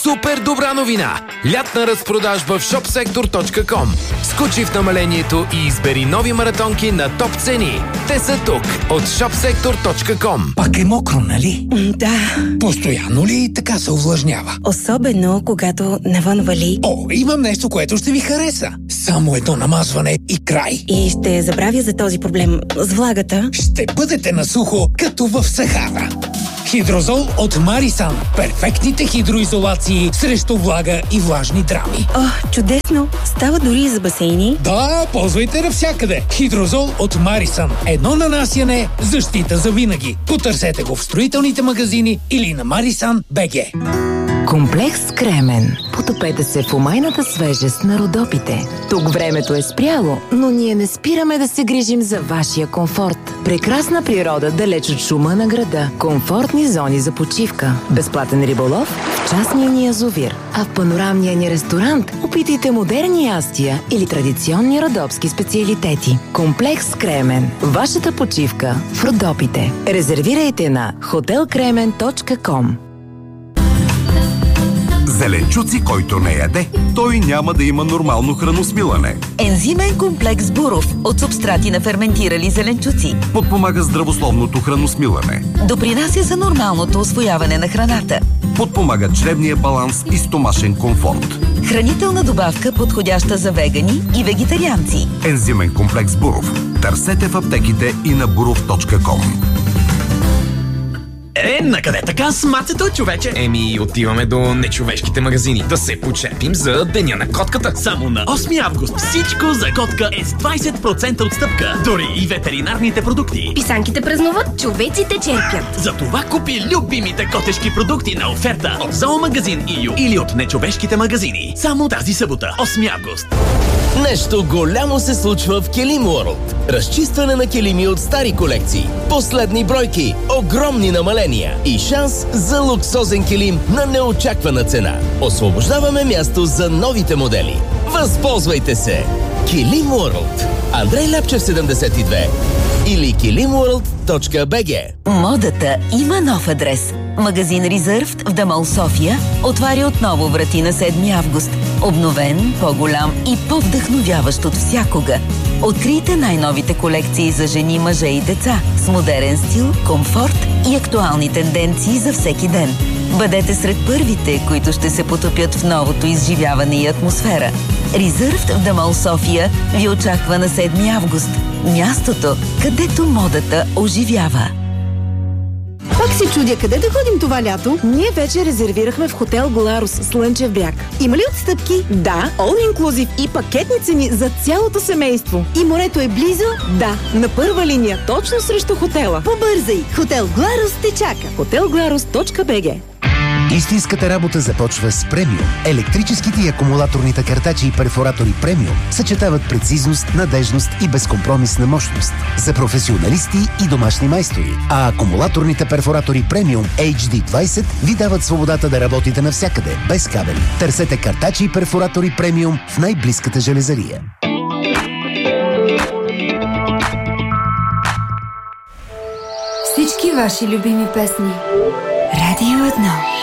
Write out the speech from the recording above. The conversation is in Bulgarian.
Супер добра новина! Лятна разпродажба в shopsektor.com. Скочи в намалението и избери нови маратонки на топ цени. Те са тук от shopsektor.com. Пак е мокро, нали? Да. Постоянно ли така се увлажнява? Особено, когато навън вали. О, имам нещо, което ще ви хареса. Само едно намазване и край. И ще забравя за този проблем с влагата. Ще бъдете на сухо, като в Сахара. Хидрозол от Марисан. Перфектните хидроизолации срещу влага и влажни драми. О, чудесно! Става дори и за басейни. Да, ползвайте навсякъде. Хидрозол от Марисан. Едно нанасяне, защита за винаги. Потърсете го в строителните магазини или на Marisan.bg. Комплекс Кремен. Потопете се в умайната свежест на Родопите. Тук времето е спряло, но ние не спираме да се грижим за вашия комфорт. Прекрасна природа далеч от шума на града. Комфортни зони за почивка. Безплатен риболов в частния ни язовир. А в панорамния ни ресторант опитайте модерни ястия или традиционни родопски специалитети. Комплекс Кремен. Вашата почивка в Родопите. Резервирайте на hotelkremen.com. Зеленчуци, който не яде, той няма да има нормално храносмилане. Ензимен комплекс Буров от субстрати на ферментирали зеленчуци Подпомага здравословното храносмилане. допринася за нормалното усвояване на храната. Подпомага чревния баланс и стомашен комфорт. Хранителна добавка, подходяща за вегани и вегетарианци. Ензимен комплекс Буров. Търсете в аптеките и на burov.com. Накъде така с мацето, човече? Отиваме до нечовешките магазини. Да се почепим за Деня на котката. Само на 8 август всичко за котка е с 20% отстъпка. Дори и ветеринарните продукти. Писанките празнуват, човеците черпят. Затова купи любимите котешки продукти на оферта от Зоомагазин EU или от нечовешките магазини. Само тази събота, 8 август. Нещо голямо се случва в Келим World. Разчистване на килими от стари колекции. Последни бройки, огромни намаления и шанс за луксозен килим на неочаквана цена. Освобождаваме място за новите модели. Възползвайте се! Келим World. Андрей Ляпчев 72 или kilimworld.bg. Модата има нов адрес. Магазин Reserved в Дамол, София отваря отново врати на 7 август. Обновен, по-голям и по-вдъхновяващ от всякога. Открийте най-новите колекции за жени, мъже и деца с модерен стил, комфорт и актуални тенденции за всеки ден. Бъдете сред първите, които ще се потопят в новото изживяване и атмосфера. Reserved в Дамол, София ви очаква на 7 август. Мястото, където модата оживява. Пак се чудя къде да ходим това лято. Ние вече резервирахме в хотел Гларус, Слънчев бряг. Има ли отстъпки? Да, all inclusive и пакетни цени за цялото семейство. И морето е близо? Да, на първа линия, точно срещу хотела. Побързай! Хотел Гларус те чака. hotelglarus.bg. Истинската работа започва с Премиум. Електрическите и акумулаторните картачи и перфоратори Премиум съчетават прецизност, надежност и безкомпромисна мощност за професионалисти и домашни майстори. А акумулаторните перфоратори Премиум HD20 ви дават свободата да работите навсякъде, без кабели. Търсете картачи и перфоратори Премиум в най-близката железария. Всички ваши любими песни. Радио 1.